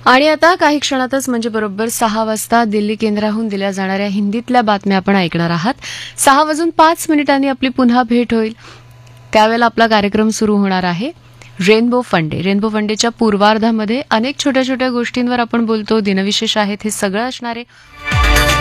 आणि आता काही क्षणातच म्हणजे बरोबर 6 वाजता दिल्ली केंद्राहून दिल्या जाणाऱ्या हिंदीतल्या बातम्या आपण ऐकणार आहात. 6:05 आपली पुन्हा भेट होईल. त्यावेळेला आपला कार्यक्रम सुरू होणार आहे. रेनबो फंडे. रेनबो फंडेच्या पूर्वार्धामध्ये अनेक छोट्या छोट्या गोष्टींवर आपण बोलतो, दिनविशेष आहेत, हे सगळं असणार आहे.